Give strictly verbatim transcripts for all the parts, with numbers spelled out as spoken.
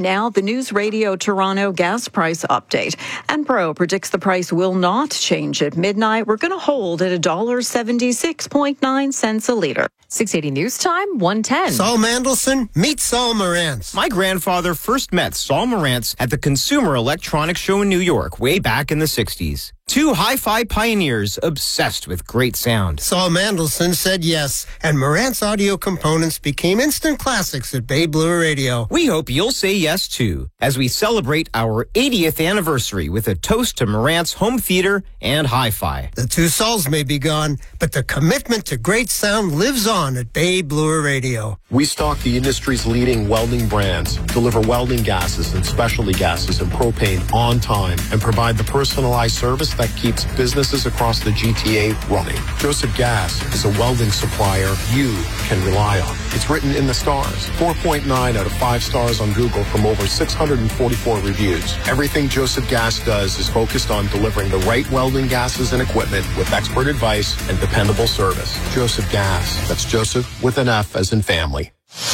now, the News Radio Toronto gas price update. Enpro predicts the price will not change at midnight. We're going to hold at one dollar seventy-six point nine cents a litre. six eighty News Time, one ten. Saul Mandelson, meet Saul Morantz. My grandfather first met Saul Morantz at the Consumer Electronics Show in New York way back in the sixties. Two hi-fi pioneers obsessed with great sound. Saul Mandelson said yes, and Morantz audio components became instant classics at Bay Blue Radio. We hope you'll say yes, too, as we celebrate our eightieth anniversary with a toast to Morantz home theater and hi-fi. The two Sauls may be gone, but the commitment to great sound lives on at Bay Blue Radio. We stock the industry's leading welding brands, deliver welding gases and specialty gases and propane on time, and provide the personalized service that keeps businesses across the G T A running. Joseph Gas is a welding supplier you can rely on. It's written in the stars. four point nine out of five stars on Google from over six hundred forty-four reviews. Everything Joseph Gas does is focused on delivering the right welding gases and equipment with expert advice and dependable service. Joseph Gas. That's Joseph with an F as in family.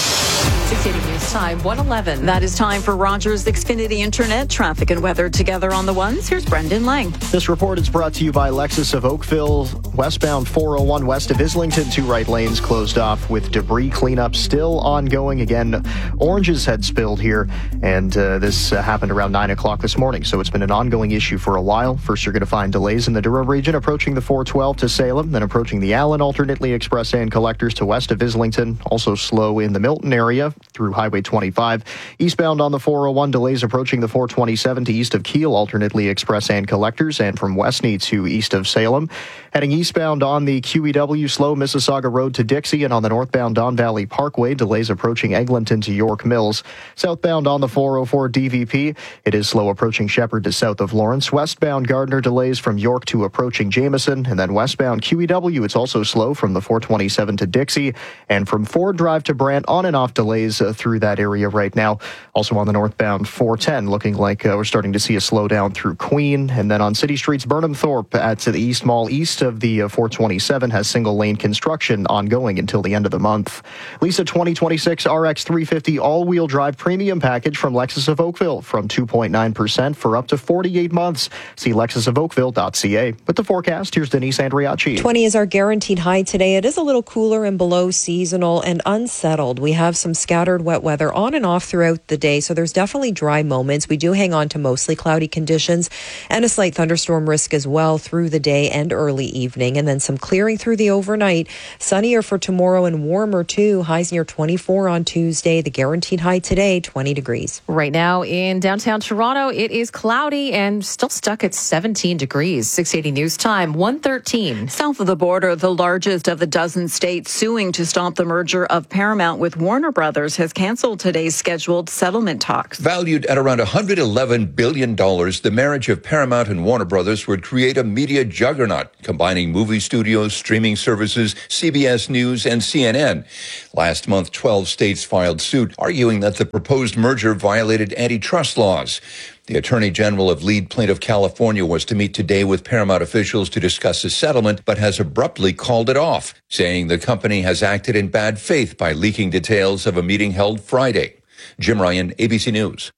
six eighty News Time, one eleven. That is time for Rogers Xfinity Internet traffic and weather together on the ones. Here's Brendan Lang. This report is brought to you by Lexus of Oakville. Westbound four oh one west of Islington, two right lanes closed off with debris cleanup still ongoing. Again, oranges had spilled here, and uh, this uh, happened around nine o'clock this morning, so it's been an ongoing issue for a while. First, you're going to find delays in the Durham region approaching the four twelve to Salem, then approaching the Allen, alternately express and collectors to west of Islington. Also slow in the Milton area through Highway twenty-five. Eastbound on the four oh one, delays approaching the four twenty-seven to east of Kiel, alternately express and collectors, and from Westney to east of Salem. Heading eastbound on the Q E W, slow Mississauga Road to Dixie, and on the northbound Don Valley Parkway, delays approaching Eglinton to York Mills. Southbound on the four oh four D V P, it is slow approaching Shepherd to south of Lawrence. Westbound Gardner, delays from York to approaching Jameson, and then westbound Q E W, it's also slow from the four twenty-seven to Dixie, and from Ford Drive to Brant, on and off delays uh, through that area right now. Also on the northbound four ten, looking like uh, we're starting to see a slowdown through Queen, and then on City Streets, Burnham Thorpe at the East Mall east of the uh, four twenty-seven has single lane construction ongoing until the end of the month. Lisa twenty twenty-six R X three fifty all-wheel drive premium package from Lexus of Oakville from two point nine percent for up to forty-eight months. See lexus of oakville dot c a. With the forecast, here's Denise Andriacci. twenty is our guaranteed high today. It is a little cooler and below seasonal and unsettled. We have some scattered wet weather on and off throughout the day, so there's definitely dry moments. We do hang on to mostly cloudy conditions and a slight thunderstorm risk as well through the day and early evening, and then some clearing through the overnight. Sunnier for tomorrow and warmer too. Highs near twenty-four on Tuesday. The guaranteed high today, twenty degrees. Right now in downtown Toronto, it is cloudy and still stuck at seventeen degrees. six eighty News Time, one thirteen. South of the border, the largest of the dozen states suing to stop the merger of Paramount with Warner Brothers has canceled today's scheduled settlement talks. Valued at around one hundred eleven billion dollars, the marriage of Paramount and Warner Brothers would create a media juggernaut, combining movie studios, streaming services, C B S News, and C N N. Last month, twelve states filed suit, arguing that the proposed merger violated antitrust laws. The Attorney General of lead plaintiff California was to meet today with Paramount officials to discuss a settlement, but has abruptly called it off, saying the company has acted in bad faith by leaking details of a meeting held Friday. Jim Ryan, A B C News.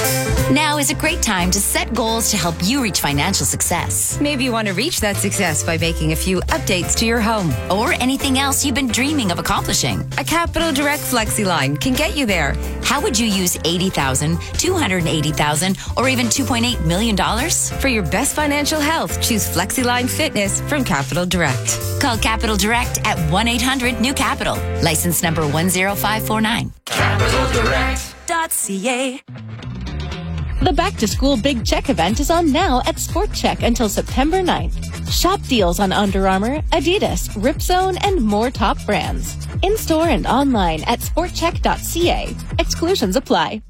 Now is a great time to set goals to help you reach financial success. Maybe you want to reach that success by making a few updates to your home. Or anything else you've been dreaming of accomplishing. A Capital Direct FlexiLine can get you there. How would you use eighty thousand dollars, two hundred eighty thousand dollars, or even two point eight million dollars? For your best financial health, choose FlexiLine Fitness from Capital Direct. Call Capital Direct at one eight hundred new capital. License number one zero five four nine. capital direct dot c a. The Back to School Big Check event is on now at Sport Check until September ninth. Shop deals on Under Armour, Adidas, Ripzone, and more top brands. In-store and online at sport check dot c a. Exclusions apply.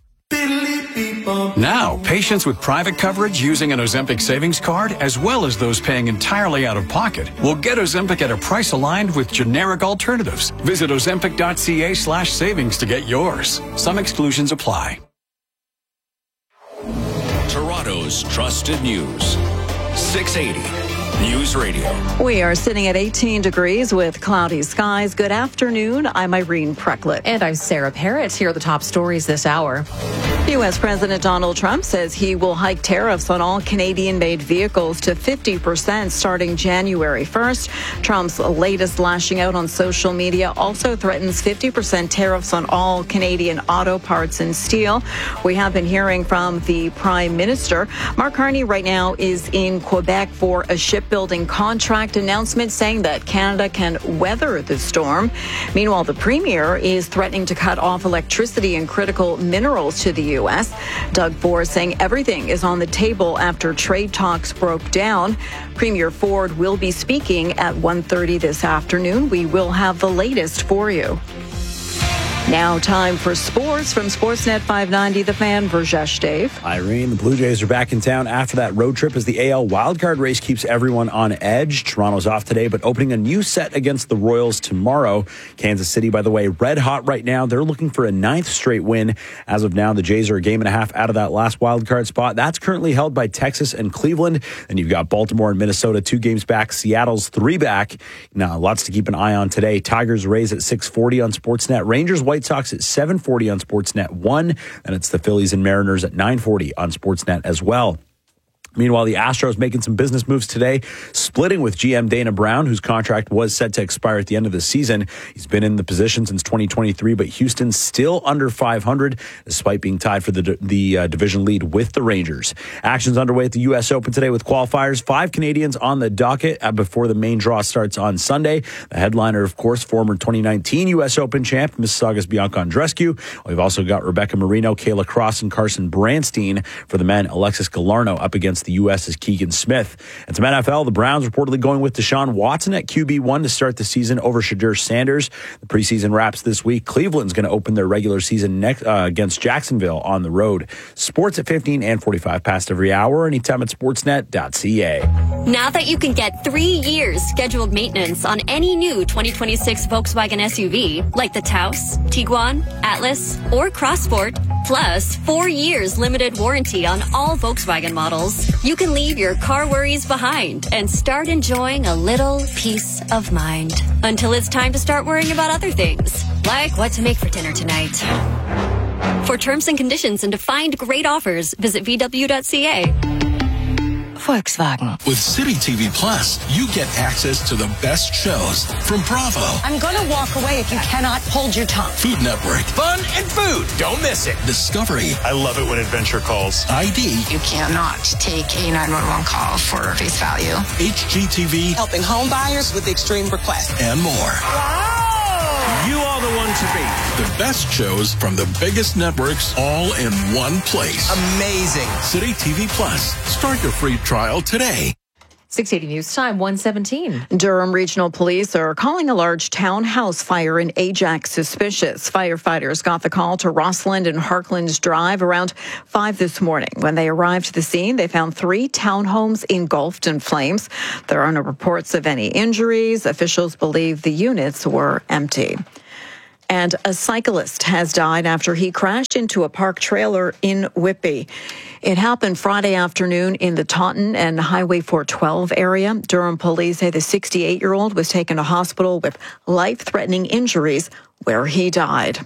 Now, patients with private coverage using an Ozempic savings card, as well as those paying entirely out of pocket, will get Ozempic at a price aligned with generic alternatives. Visit ozempic dot c a slash savings to get yours. Some exclusions apply. Toronto's trusted news. six eighty News Radio. We are sitting at eighteen degrees with cloudy skies. Good afternoon. I'm Irene Precklett. And I'm Sarah Parrott. Here are the top stories this hour. U S. President Donald Trump says he will hike tariffs on all Canadian-made vehicles to fifty percent starting January first. Trump's latest lashing out on social media also threatens fifty percent tariffs on all Canadian auto parts and steel. We have been hearing from the Prime Minister. Mark Carney right now is in Quebec for a shipbuilding contract announcement saying that Canada can weather the storm. Meanwhile, the Premier is threatening to cut off electricity and critical minerals to the U S. Doug Ford saying everything is on the table after trade talks broke down. Premier Ford will be speaking at one thirty this afternoon. We will have the latest for you. Now time for sports from Sportsnet five ninety, The Fan, Verjesh Dave. Irene, the Blue Jays are back in town after that road trip as the A L wildcard race keeps everyone on edge. Toronto's off today, but opening a new set against the Royals tomorrow. Kansas City, by the way, red hot right now. They're looking for a ninth straight win. As of now, the Jays are a game and a half out of that last wildcard spot. That's currently held by Texas and Cleveland. And you've got Baltimore and Minnesota two games back. Seattle's three back. Now, lots to keep an eye on today. Tigers Rays at six forty on Sportsnet. Rangers White Sox at seven forty on Sportsnet one, and it's the Phillies and Mariners at nine forty on Sportsnet as well. Meanwhile, the Astros making some business moves today, splitting with G M Dana Brown, whose contract was set to expire at the end of the season. He's been in the position since twenty twenty-three, but Houston's still under five hundred, despite being tied for the the uh, division lead with the Rangers. Actions underway at the U S Open today with qualifiers. Five Canadians on the docket uh, before the main draw starts on Sunday. The headliner, of course, former twenty nineteen U S Open champ, Mississauga's Bianca Andreescu. We've also got Rebecca Marino, Kayla Cross, and Carson Branstein. For the men, Alexis Galarneau up against the U S is Keegan Smith. And some N F L, the Browns reportedly going with Deshaun Watson at Q B one to start the season over Shadur Sanders. The preseason wraps this week. Cleveland's going to open their regular season next uh, against Jacksonville on the road. Sports at fifteen and forty-five past every hour, anytime at sportsnet dot c a. Now that you can get three years scheduled maintenance on any new twenty twenty-six Volkswagen S U V, like the Taos, Tiguan, Atlas, or Crossport, plus four years limited warranty on all Volkswagen models, you can leave your car worries behind and start enjoying a little peace of mind. Until it's time to start worrying about other things, like what to make for dinner tonight. For terms and conditions and to find great offers, visit v w dot c a. Volkswagen. With City T V Plus, you get access to the best shows from Bravo. I'm going to walk away if you cannot hold your tongue. Food Network. Fun and food. Don't miss it. Discovery. I love it when adventure calls. I D. You cannot take a nine one one call for face value. H G T V. Helping home buyers with extreme requests. And more. Wow! You are the one to beat. The best shows from the biggest networks all in one place. Amazing. City T V Plus. Start your free trial today. six eighty News Time, one seventeen. Durham Regional Police are calling a large townhouse fire in Ajax suspicious. Firefighters got the call to Rossland and Harklands Drive around five this morning. When they arrived to the scene, they found three townhomes engulfed in flames. There are no reports of any injuries. Officials believe the units were empty. And a cyclist has died after he crashed into a park trailer in Whitby. It happened Friday afternoon in the Taunton and Highway four twelve area. Durham police say the sixty-eight-year-old was taken to hospital with life-threatening injuries where he died.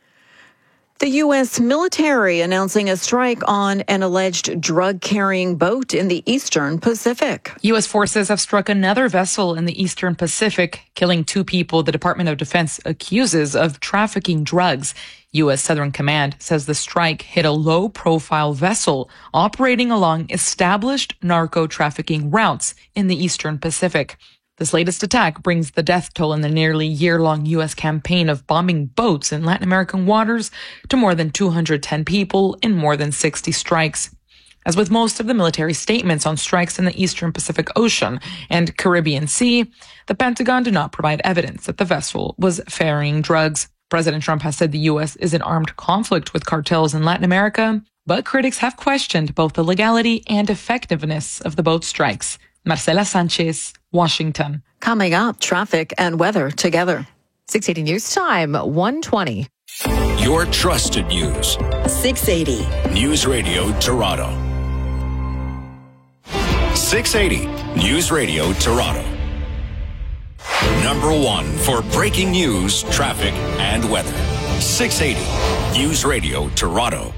The U S military announcing a strike on an alleged drug-carrying boat in the Eastern Pacific. U S forces have struck another vessel in the Eastern Pacific, killing two people the Department of Defense accuses of trafficking drugs. U S Southern Command says the strike hit a low-profile vessel operating along established narco-trafficking routes in the Eastern Pacific. This latest attack brings the death toll in the nearly year-long U S campaign of bombing boats in Latin American waters to more than two hundred ten people in more than sixty strikes. As with most of the military statements on strikes in the Eastern Pacific Ocean and Caribbean Sea, the Pentagon did not provide evidence that the vessel was ferrying drugs. President Trump has said the U S is in armed conflict with cartels in Latin America, but critics have questioned both the legality and effectiveness of the boat strikes. Marcela Sanchez, Washington. Coming up, traffic and weather together. six eighty News Time, one twenty. Your trusted news. six eighty. News Radio Toronto. six eighty News Radio Toronto. Number one for breaking news, traffic, and weather. six eighty News Radio Toronto.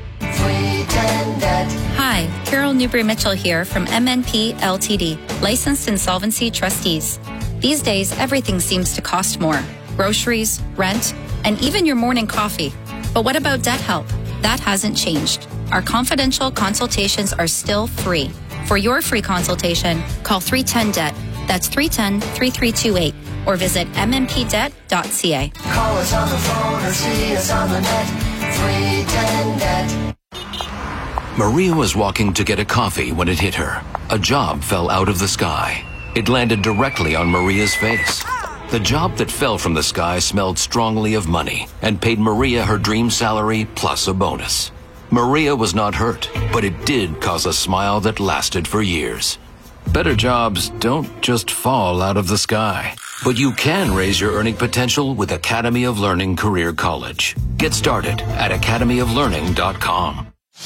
Hi, Carol Newbury-Mitchell here from M N P L T D, Licensed Insolvency Trustees. These days, everything seems to cost more. Groceries, rent, and even your morning coffee. But what about debt help? That hasn't changed. Our confidential consultations are still free. For your free consultation, call three one zero D E B T. That's three one zero, three three two eight. Or visit m m p debt dot c a. Call us on the phone or see us on the net. three one zero D E B T. Maria was walking to get a coffee when it hit her. A job fell out of the sky. It landed directly on Maria's face. The job that fell from the sky smelled strongly of money and paid Maria her dream salary plus a bonus. Maria was not hurt, but it did cause a smile that lasted for years. Better jobs don't just fall out of the sky, but you can raise your earning potential with Academy of Learning Career College. Get started at academy of learning dot com.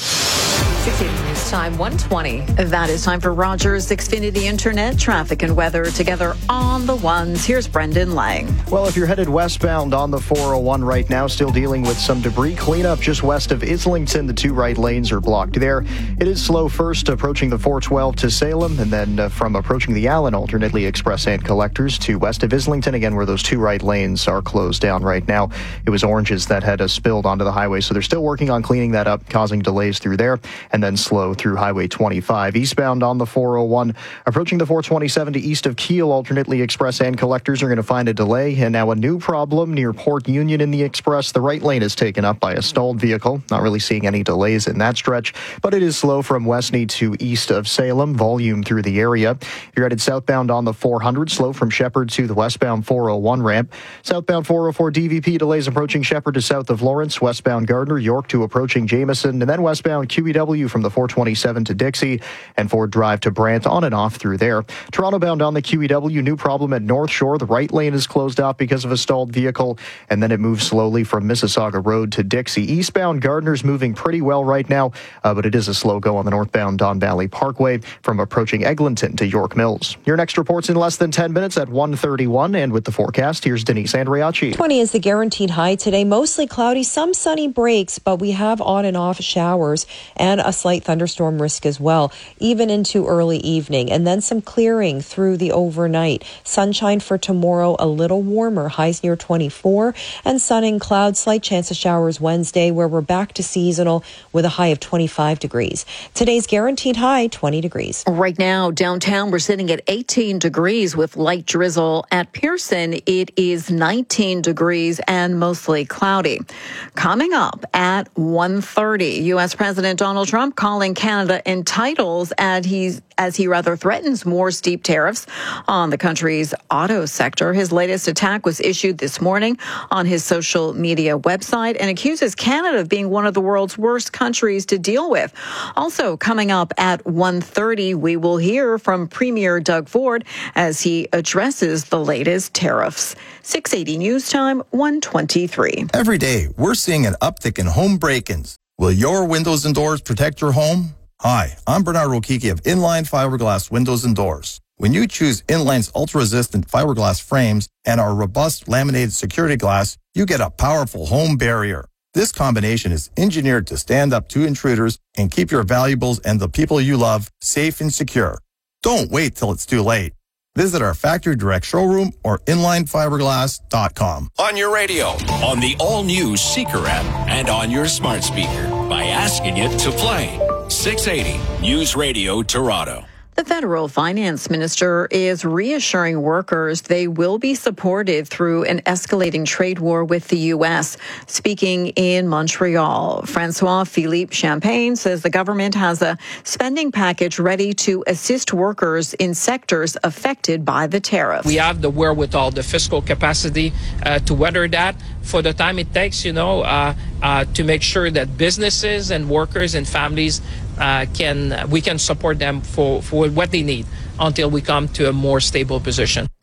six eighty News Time, one twenty. That is time for Rogers Xfinity Internet traffic and weather together on the ones. Here's Brendan Lang. Well, if you're headed westbound on the four oh one right now, still dealing with some debris cleanup just west of Islington. The two right lanes are blocked there. It is slow first approaching the four twelve to Salem, and then uh, from approaching the Allen, alternately express and collectors to west of Islington, again, where those two right lanes are closed down right now. It was oranges that had uh, spilled onto the highway, so they're still working on cleaning that up, causing delays through there, and then slow through Highway twenty-five. Eastbound on the four oh one, approaching the four twenty-seven to east of Kiel, alternately express and collectors are going to find a delay. And now a new problem near Port Union in the express. The right lane is taken up by a stalled vehicle. Not really seeing any delays in that stretch, but it is slow from Westney to east of Salem. Volume through the area. If you're headed southbound on the four hundred, slow from Shepherd to the westbound four oh one ramp. Southbound four oh four D V P delays approaching Shepherd to south of Lawrence. Westbound Gardner, York to approaching Jameson, and then westbound Q E W from the four twenty-seven to Dixie and Ford Drive to Brant, on and off through there. Toronto bound on the Q E W, new problem at North Shore. The right lane is closed off because of a stalled vehicle, and then it moves slowly from Mississauga Road to Dixie. Eastbound Gardner's moving pretty well right now, uh, but it is a slow go on the northbound Don Valley Parkway from approaching Eglinton to York Mills. Your next report's in less than ten minutes at one thirty-one, and with the forecast, here's Denise Andriachi. twenty is the guaranteed high today. Mostly cloudy, some sunny breaks, but we have on and off showers and a slight thunderstorm risk as well, even into early evening, and then some clearing through the overnight. Sunshine for tomorrow, a little warmer, highs near twenty-four, and sun and clouds, slight chance of showers Wednesday, where we're back to seasonal with a high of twenty-five degrees. Today's guaranteed high, twenty degrees. Right now, downtown, we're sitting at eighteen degrees with light drizzle. At Pearson, it is nineteen degrees and mostly cloudy. Coming up at one thirty, U S President Donald Trump calling Canada entitled as he's as he rather threatens more steep tariffs on the country's auto sector. His latest attack was issued this morning on his social media website and accuses Canada of being one of the world's worst countries to deal with. Also coming up at one thirty, we will hear from Premier Doug Ford as he addresses the latest tariffs. six eighty News Time, one twenty-three. Every day, we're seeing an uptick in home break-ins. Will your windows and doors protect your home? Hi, I'm Bernard Rokiki of Inline Fiberglass Windows and Doors. When you choose Inline's ultra-resistant fiberglass frames and our robust laminated security glass, you get a powerful home barrier. This combination is engineered to stand up to intruders and keep your valuables and the people you love safe and secure. Don't wait till it's too late. Visit our factory direct showroom or inline fiberglass dot com. On your radio, on the all-new Seeker app, and on your smart speaker by asking it to play. six eighty News Radio Toronto. The federal finance minister is reassuring workers they will be supported through an escalating trade war with the U S. Speaking in Montreal, François-Philippe Champagne says the government has a spending package ready to assist workers in sectors affected by the tariffs. We have the wherewithal, the fiscal capacity uh, to weather that for the time it takes, you know, uh, uh, to make sure that businesses and workers and families Uh, can we can support them for, for what they need until we come to a more stable position.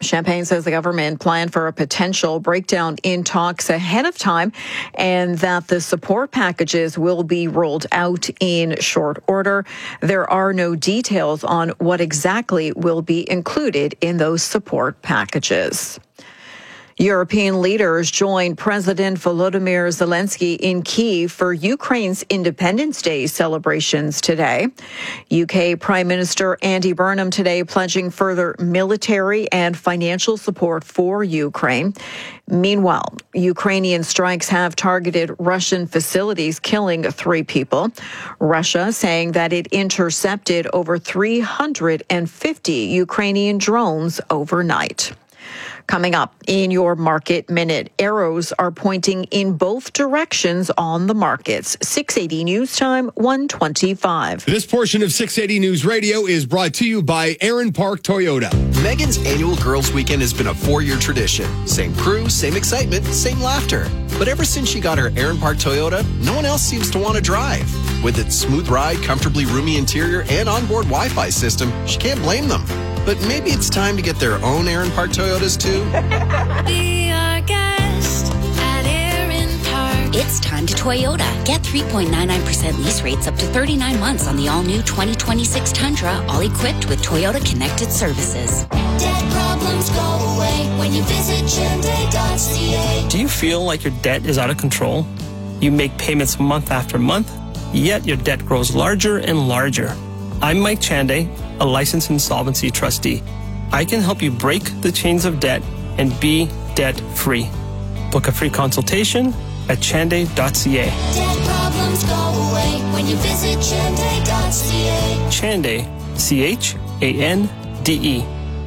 Champagne says the government planned for a potential breakdown in talks ahead of time and that the support packages will be rolled out in short order. There are no details on what exactly will be included in those support packages. European leaders joined President Volodymyr Zelensky in Kyiv for Ukraine's Independence Day celebrations today. U K Prime Minister Andy Burnham today pledging further military and financial support for Ukraine. Meanwhile, Ukrainian strikes have targeted Russian facilities, killing three people. Russia saying that it intercepted over three hundred fifty Ukrainian drones overnight. Coming up in your Market Minute, arrows are pointing in both directions on the markets. six eighty News Time, one twenty-five. This portion of six eighty News Radio is brought to you by Aaron Park Toyota. Megan's annual Girls Weekend has been a four-year tradition. Same crew, same excitement, same laughter. But ever since she got her Aaron Park Toyota, no one else seems to want to drive. With its smooth ride, comfortably roomy interior, and onboard Wi-Fi system, she can't blame them. But maybe it's time to get their own Aaron Park Toyotas, too. Be our guest at Aaron Park. It's time to Toyota. Get three point nine nine percent lease rates up to thirty-nine months on the all-new twenty twenty-six Tundra, all equipped with Toyota Connected Services. Debt problems go away when you visit Chende dot c a. Do you feel like your debt is out of control? You make payments month after month, yet your debt grows larger and larger. I'm Mike Chande, a licensed insolvency trustee. I can help you break the chains of debt and be debt-free. Book a free consultation at chande dot c a. Debt problems go away when you visit Chende dot c a. Chande, C H A N D E.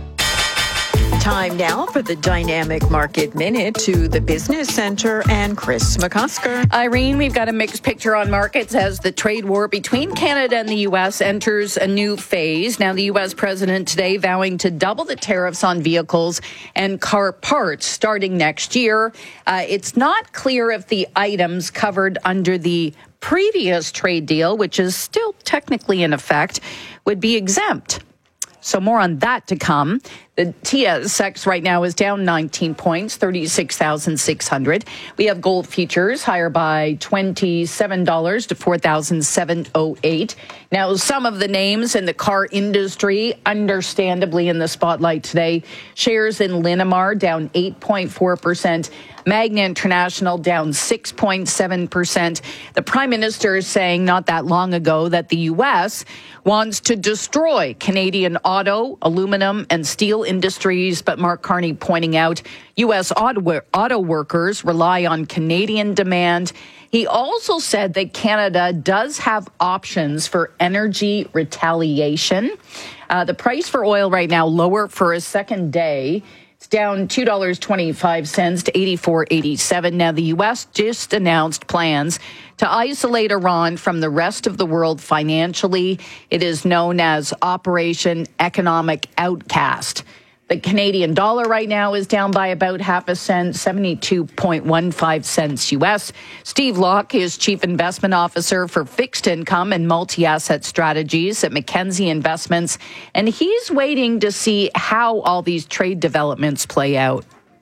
Time now for the Dynamic Market Minute to the Business Center and Chris McCusker. Irene, we've got a mixed picture on markets as the trade war between Canada and the U S enters a new phase. Now, the U S president today vowing to double the tariffs on vehicles and car parts starting next year. Uh, it's not clear if the items covered under the previous trade deal, which is still technically in effect, would be exempt. So more on that to come. The T S X right now is down nineteen points, thirty-six thousand six hundred. We have gold futures higher by twenty-seven dollars to four thousand seven hundred eight. Now, some of the names in the car industry, understandably in the spotlight today. Shares in Linamar down eight point four percent. Magna International down six point seven percent. The Prime Minister is saying not that long ago that the U S wants to destroy Canadian auto, aluminum, and steel industries. But Mark Carney pointing out U S auto, auto workers rely on Canadian demand. He also said that Canada does have options for energy retaliation. Uh, the price for oil right now lower for a second day. It's down two dollars and twenty-five cents to eighty-four eighty-seven. Now, the U S just announced plans to isolate Iran from the rest of the world financially. It is known as Operation Economic Outcast. The Canadian dollar right now is down by about half a cent, seventy-two point one five cents U S. Steve Locke is Chief Investment Officer for Fixed Income and Multi-Asset Strategies at Mackenzie Investments, and he's waiting to see how all these trade developments play out.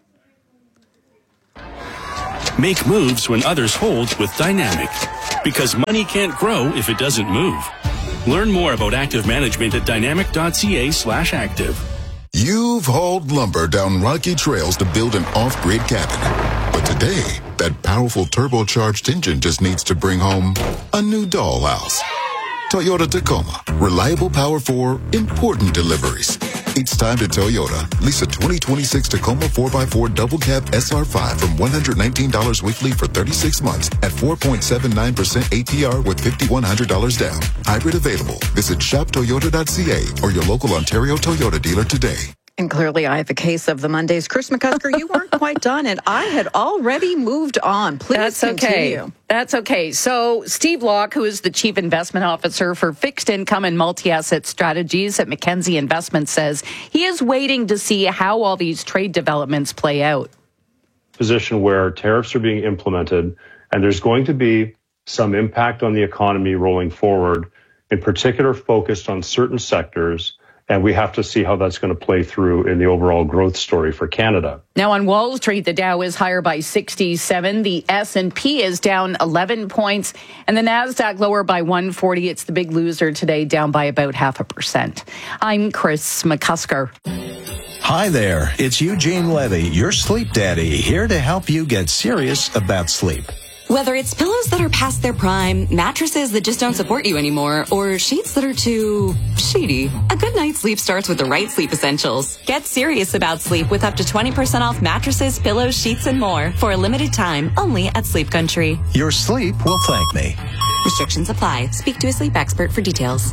Make moves when others hold with Dynamic, because money can't grow if it doesn't move. Learn more about active management at dynamic dot c a slash active. You've hauled lumber down rocky trails to build an off-grid cabin. But today, that powerful turbocharged engine just needs to bring home a new dollhouse. Toyota Tacoma. Reliable power for important deliveries. It's time to Toyota. Lease a twenty twenty-six Tacoma four by four double cab S R five from one hundred nineteen dollars weekly for thirty-six months at four point seven nine percent A P R with five thousand one hundred dollars down. Hybrid available. Visit shop toyota dot c a or your local Ontario Toyota dealer today. And clearly I have a case of the Mondays. Chris McCusker, you weren't quite done, and I had already moved on. Please That's continue. okay. That's okay. So Steve Locke, who is the Chief Investment Officer for Fixed Income and Multi-Asset Strategies at Mackenzie Investments, says he is waiting to see how all these trade developments play out. Position where tariffs are being implemented, and there's going to be some impact on the economy rolling forward, in particular focused on certain sectors And we have to see how that's going to play through in the overall growth story for Canada. Now on Wall Street, the Dow is higher by sixty-seven. The S and P is down eleven points. And the NASDAQ lower by one forty. It's the big loser today, down by about half a percent. I'm Chris McCusker. Hi there. It's Eugene Levy, your sleep daddy, here to help you get serious about sleep. Whether it's pillows that are past their prime, mattresses that just don't support you anymore, or sheets that are too sheety, a good night's sleep starts with the right sleep essentials. Get serious about sleep with up to twenty percent off mattresses, pillows, sheets, and more for a limited time only at Sleep Country. Your sleep will thank me. Restrictions apply. Speak to a sleep expert for details.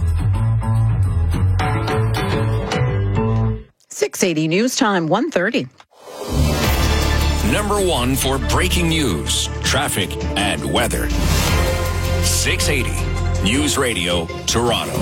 six eighty News Time, one thirty. Number one for breaking news, traffic, and weather. six eighty News Radio, Toronto.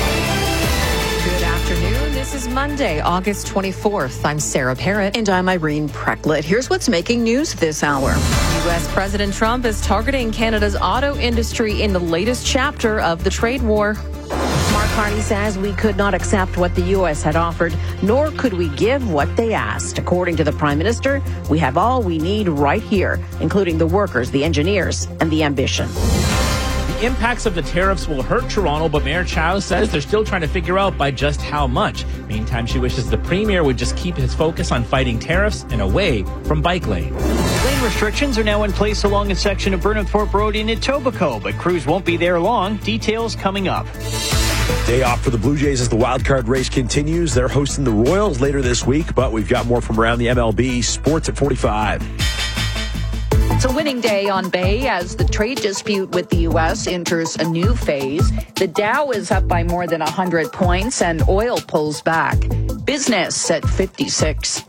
Good afternoon. This is Monday, August twenty-fourth. I'm Sarah Parrott. And I'm Irene Precklett. Here's what's making news this hour. U S President Trump is targeting Canada's auto industry in the latest chapter of the trade war. Mark Carney says we could not accept what the U S had offered, nor could we give what they asked. According to the Prime Minister, we have all we need right here, including the workers, the engineers, and the ambition. The impacts of the tariffs will hurt Toronto, but Mayor Chow says they're still trying to figure out by just how much. Meantime, she wishes the Premier would just keep his focus on fighting tariffs and away from bike lane. Lane restrictions are now in place along a section of Burnhamthorpe Road in Etobicoke, but crews won't be there long. Details coming up. Day off for the Blue Jays as the wildcard race continues. They're hosting the Royals later this week, but we've got more from around the M L B. Sports at forty-five. It's a winning day on Bay as the trade dispute with the U S enters a new phase. The Dow is up by more than one hundred points and oil pulls back. Business at fifty-six.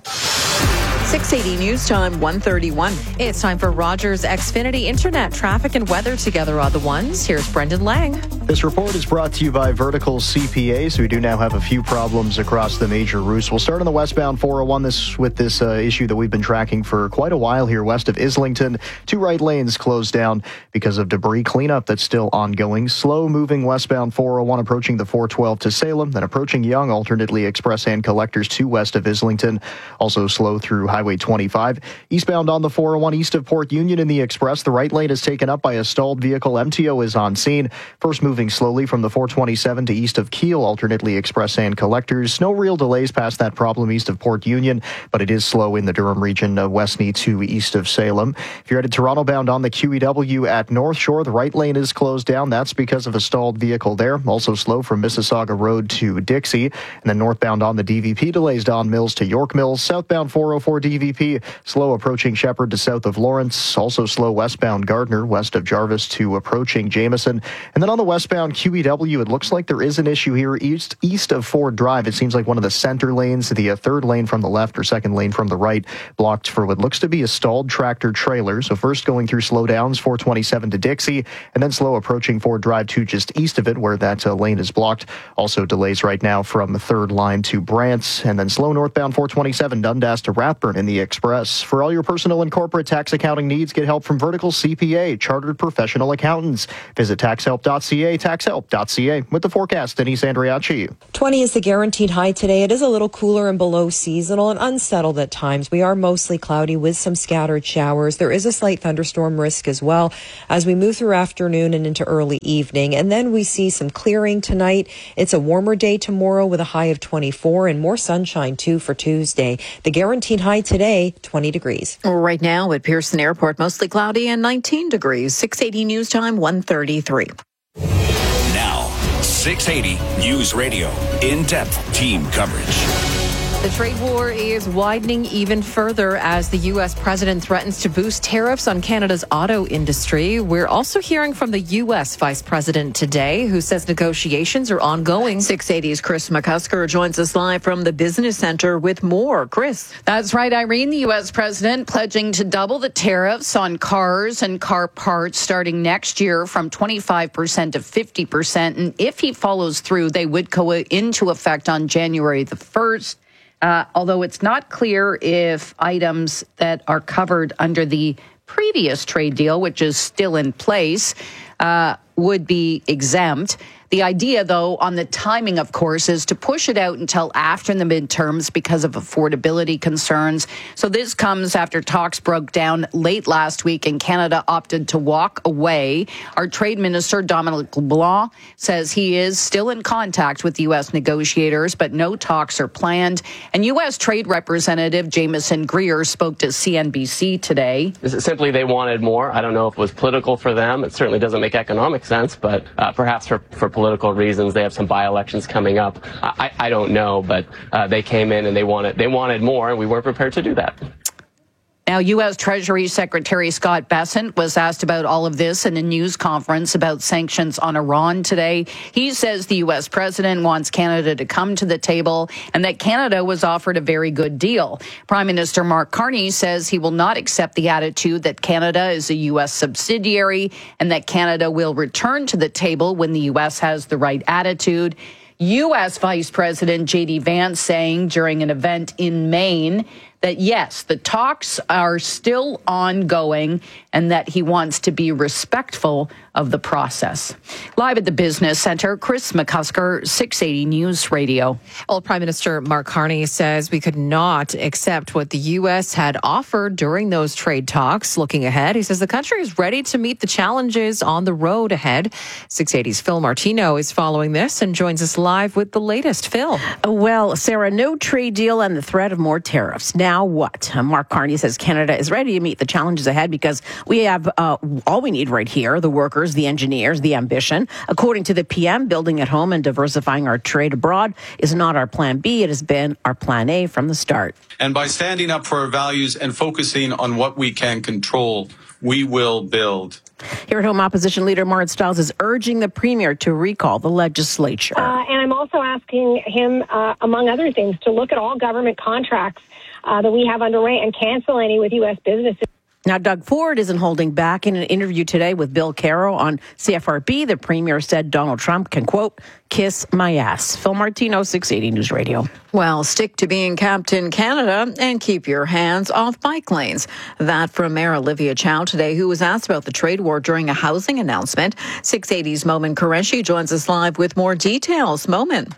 six eighty News Time, one thirty-one. It's time for Rogers Xfinity Internet traffic and weather together on the ones. Here's Brendan Lang. This report is brought to you by Vertical C P A, so we do now have a few problems across the major routes. We'll start on the westbound four oh one this with this uh, issue that we've been tracking for quite a while here west of Islington. Two right lanes closed down because of debris cleanup that's still ongoing. Slow moving westbound four oh one approaching the four twelve to Salem, then approaching Yonge, alternately express and collectors to west of Islington. Also slow through Highway twenty-five. Eastbound on the four oh one east of Port Union in the express, the right lane is taken up by a stalled vehicle. M T O is on scene. First moving slowly from the four twenty-seven to east of Kiel, alternately express and collectors. No real delays past that problem east of Port Union, but it is slow in the Durham region, uh, Westney to east of Salem. If you're headed Toronto bound on the Q E W at North Shore, the right lane is closed down. That's because of a stalled vehicle there. Also slow from Mississauga Road to Dixie. And then northbound on the D V P, delays Don Mills to York Mills. Southbound four oh four D V P, slow approaching Shepherd to south of Lawrence. Also slow westbound Gardner, west of Jarvis to approaching Jameson. And then on the westbound Q E W, it looks like there is an issue here east east of Ford Drive. It seems like one of the center lanes, the uh, third lane from the left or second lane from the right, blocked for what looks to be a stalled tractor trailer. So first going through slowdowns, four twenty-seven to Dixie, and then slow approaching Ford Drive to just east of it where that uh, lane is blocked. Also delays right now from the third line to Brants, and then slow northbound four twenty-seven Dundas to Rathburn in the Express. For all your personal and corporate tax accounting needs, get help from Vertical C P A, chartered professional accountants. Visit tax help dot c a, tax help dot c a. With the forecast, Denise Andriacci. twenty is the guaranteed high today. It is a little cooler and below seasonal and unsettled at times. We are mostly cloudy with some scattered showers. There is a slight thunderstorm risk as well as we move through afternoon and into early evening. And then we see some clearing tonight. It's a warmer day tomorrow with a high of twenty-four and more sunshine too for Tuesday. The guaranteed high today, twenty degrees. Right now at Pearson Airport, mostly cloudy and nineteen degrees. six eighty News Time, one thirty-three. Now, six eighty News Radio, in-depth team coverage. The trade war is widening even further as the U S president threatens to boost tariffs on Canada's auto industry. We're also hearing from the U S vice president today, who says negotiations are ongoing. six eighty's Chris McCusker joins us live from the Business Center with more. Chris. That's right, Irene. The U S president pledging to double the tariffs on cars and car parts starting next year from twenty-five percent to fifty percent. And if he follows through, they would go into effect on January the first. Uh, although it's not clear if items that are covered under the previous trade deal, which is still in place, uh, would be exempt. The idea, though, on the timing, of course, is to push it out until after the midterms because of affordability concerns. So this comes after talks broke down late last week and Canada opted to walk away. Our trade minister, Dominic LeBlanc, says he is still in contact with U S negotiators, but no talks are planned. And U S Trade Representative Jameson Greer spoke to C N B C today. Simply they wanted more. I don't know if it was political for them. It certainly doesn't make economic sense, but uh, perhaps for, for political reasons. They have some by-elections coming up. I, I don't know, but uh, they came in and they wanted they wanted more, and we weren't prepared to do that. Now, U S Treasury Secretary Scott Bessent was asked about all of this in a news conference about sanctions on Iran today. He says the U S president wants Canada to come to the table and that Canada was offered a very good deal. Prime Minister Mark Carney says he will not accept the attitude that Canada is a U S subsidiary and that Canada will return to the table when the U S has the right attitude. U S Vice President J D Vance saying during an event in Maine that, yes, the talks are still ongoing and that he wants to be respectful of the process. Live at the Business Center, Chris McCusker, six eighty News Radio. Well, Prime Minister Mark Carney says we could not accept what the U S had offered during those trade talks. Looking ahead, he says the country is ready to meet the challenges on the road ahead. six eighty's Phil Martino is following this and joins us live with the latest. Phil. Well, Sarah, no trade deal and the threat of more tariffs. Now what? Mark Carney says Canada is ready to meet the challenges ahead because we have uh, all we need right here, the workers, the engineers, the ambition. According to the P M, building at home and diversifying our trade abroad is not our plan B. It has been our plan A from the start. And by standing up for our values and focusing on what we can control, we will build. Here at home, opposition leader Marit Stiles is urging the premier to recall the legislature. Uh, and I'm also asking him, uh, among other things, to look at all government contracts uh, that we have underway and cancel any with U S businesses. Now, Doug Ford isn't holding back. In an interview today with Bill Caro on C F R B, the premier said Donald Trump can, quote, kiss my ass. Phil Martino, six eighty News Radio. Well, stick to being Captain Canada and keep your hands off bike lanes. That from Mayor Olivia Chow today, who was asked about the trade war during a housing announcement. six eighty's Momin Qureshi joins us live with more details. Momin.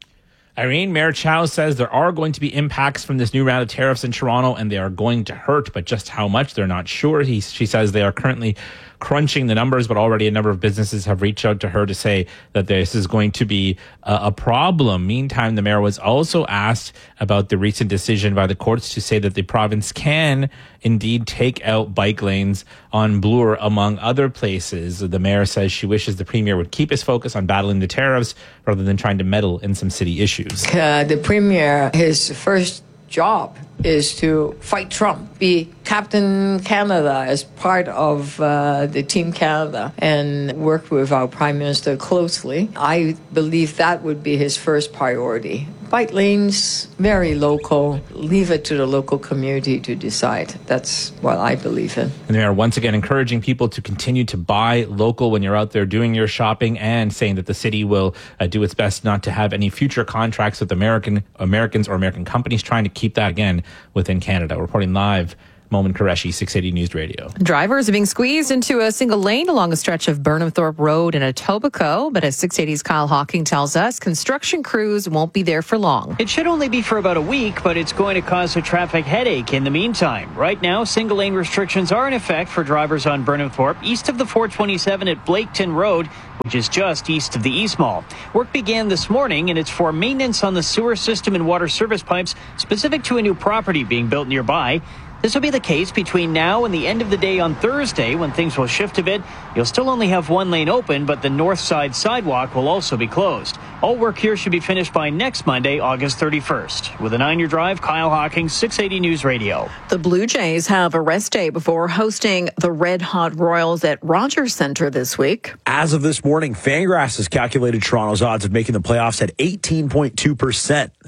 Irene, Mayor Chow says there are going to be impacts from this new round of tariffs in Toronto, and they are going to hurt, but just how much, they're not sure. He, she says they are currently crunching the numbers, but already a number of businesses have reached out to her to say that this is going to be a, a problem. Meantime, the mayor was also asked about the recent decision by the courts to say that the province can indeed take out bike lanes on Bloor, among other places. The mayor says she wishes the premier would keep his focus on battling the tariffs rather than trying to meddle in some city issues. Uh, the premier, his first job is to fight Trump, be Captain Canada as part of uh, the Team Canada and work with our Prime Minister closely. I believe that would be his first priority. Bike lanes, very local. Leave it to the local community to decide. That's what I believe in. And they are once again encouraging people to continue to buy local when you're out there doing your shopping, and saying that the city will uh, do its best not to have any future contracts with American Americans or American companies trying to keep that, again, within Canada. Reporting live, Momin Qureshi, six eighty News Radio. Drivers are being squeezed into a single lane along a stretch of Burnhamthorpe Road in Etobicoke, but as six eighty's Kyle Hawking tells us, construction crews won't be there for long. It should only be for about a week, but it's going to cause a traffic headache in the meantime. Right now, single lane restrictions are in effect for drivers on Burnhamthorpe east of the four twenty-seven at Blaketon Road, which is just east of the East Mall. Work began this morning, and it's for maintenance on the sewer system and water service pipes specific to a new property being built nearby. This will be the case between now and the end of the day on Thursday, when things will shift a bit. You'll still only have one lane open, but the north side sidewalk will also be closed. All work here should be finished by next Monday, August thirty-first. With a nine-year drive, Kyle Hawking, six eighty News Radio. The Blue Jays have a rest day before hosting the Red Hot Royals at Rogers Centre this week. As of this morning, Fangraphs has calculated Toronto's odds of making the playoffs at eighteen point two percent.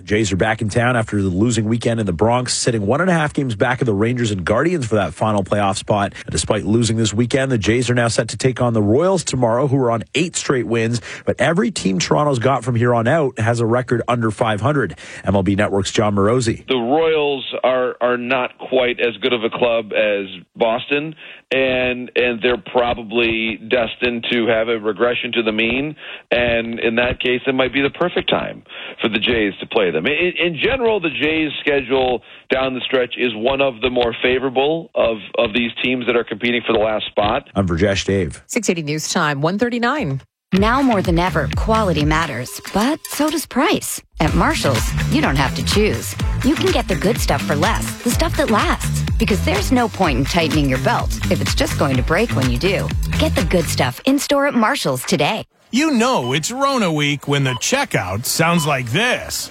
The Jays are back in town after the losing weekend in the Bronx, sitting one and a half games back of the Rangers and Guardians for that final playoff spot. And despite losing this weekend, the Jays are now set to take on the Royals tomorrow, who are on eight straight wins. But every team Toronto's got from here on out has a record under five hundred. M L B Network's John Morosi. The Royals are are not quite as good of a club as Boston, and and they're probably destined to have a regression to the mean. And in that case, it might be the perfect time for the Jays to play them. In, in general, the Jays' schedule down the stretch is one of the more favorable of, of these teams that are competing for the last spot. I'm Virjesh Dave. six eighty News Time, one thirty-nine. Now more than ever, quality matters, but so does price. At Marshall's, you don't have to choose. You can get the good stuff for less, the stuff that lasts. Because there's no point in tightening your belt if it's just going to break when you do. Get the good stuff in-store at Marshall's today. You know it's Rona week when the checkout sounds like this.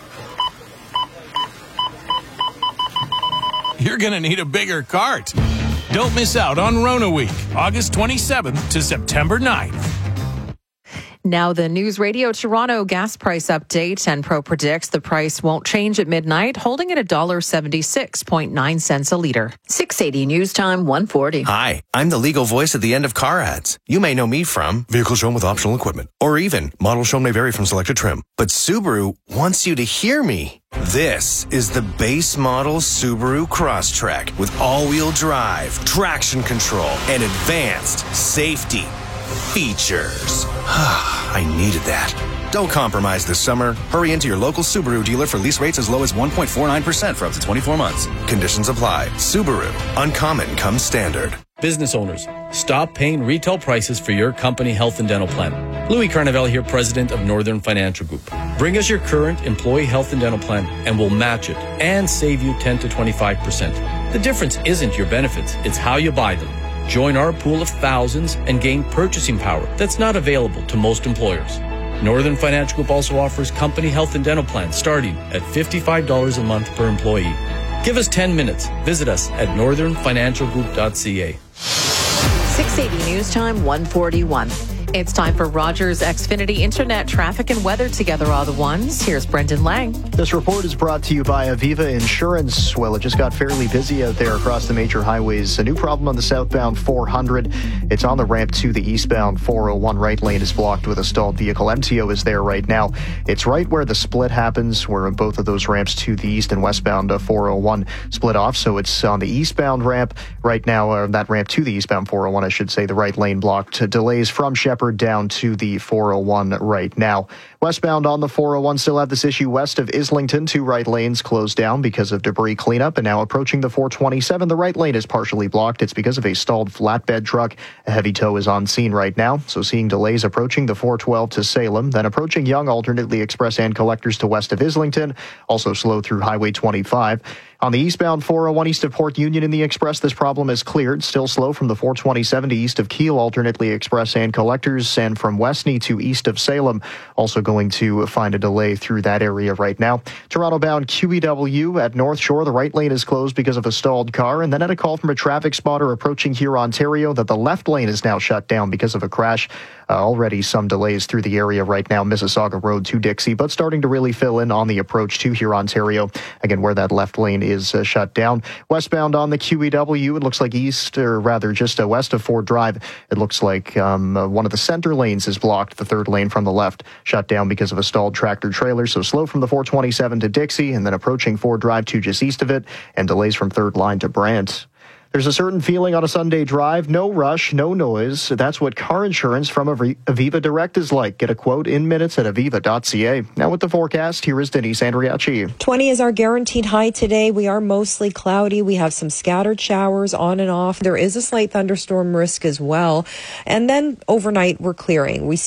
You're going to need a bigger cart. Don't miss out on Rona week, August twenty-seventh to September ninth. Now the News Radio Toronto gas price update. Enpro predicts the price won't change at midnight, holding at one dollar seventy-six point nine cents a litre. six eighty News Time, one forty. Hi, I'm the legal voice at the end of car ads. You may know me from vehicle shown with optional equipment, or even model shown may vary from selected trim. But Subaru wants you to hear me. This is the base model Subaru Crosstrek with all-wheel drive, traction control, and advanced safety features. I needed that. Don't compromise this summer. Hurry into your local Subaru dealer for lease rates as low as one point four nine percent for up to twenty-four months. Conditions apply. Subaru. Uncommon comes standard. Business owners, stop paying retail prices for your company health and dental plan. Louis Carnevale here, president of Northern Financial Group. Bring us your current employee health and dental plan and we'll match it and save you ten to twenty-five percent. The difference isn't your benefits, it's how you buy them. Join our pool of thousands and gain purchasing power that's not available to most employers. Northern Financial Group also offers company health and dental plans starting at fifty-five dollars a month per employee. Give us ten minutes. Visit us at northern financial group dot c a. six eighty News Time, one forty-one. It's time for Rogers Xfinity Internet traffic and weather together all the ones. Here's Brendan Lang. This report is brought to you by Aviva Insurance. Well, it just got fairly busy out there across the major highways. A new problem on the southbound four hundred. It's on the ramp to the eastbound four oh one. Right lane is blocked with a stalled vehicle. M T O is there right now. It's right where the split happens, where both of those ramps to the east and westbound uh, four oh one split off. So it's on the eastbound ramp right now, uh, that ramp to the eastbound four oh one, I should say, the right lane blocked. Delays from Shepherd down to the four oh one right now. Westbound on the four oh one still have this issue west of Islington. Two right lanes closed down because of debris cleanup. And now approaching the four twenty-seven, the right lane is partially blocked. It's because of a stalled flatbed truck. A heavy tow is on scene right now. So seeing delays approaching the four twelve to Salem, then approaching Yonge, alternately express and collectors to west of Islington. Also slow through Highway twenty-five. On the eastbound four oh one east of Port Union in the Express, this problem is cleared. Still slow from the four twenty-seven to east of Kiel, alternately express and collectors, and from Westney to east of Salem. Also going to find a delay through that area right now. Toronto-bound Q E W at North Shore, the right lane is closed because of a stalled car, and then at a call from a traffic spotter approaching here Ontario that the left lane is now shut down because of a crash. Uh, already some delays through the area right now, Mississauga Road to Dixie, but starting to really fill in on the approach to here Ontario, again, where that left lane is uh, shut down. Westbound on the Q E W, it looks like east, or rather just uh, west of Ford Drive, it looks like um, uh, one of the center lanes is blocked, the third lane from the left shut down because of a stalled tractor trailer, so slow from the four twenty-seven to Dixie, and then approaching Ford Drive to just east of it, and delays from third line to Brant. There's a certain feeling on a Sunday drive, no rush, no noise. That's what car insurance from Aviva Direct is like. Get a quote in minutes at aviva dot c a. Now with the forecast, here is Denise Andriachi. twenty is our guaranteed high today. We are mostly cloudy. We have some scattered showers on and off. There is a slight thunderstorm risk as well. And then overnight, we're clearing. We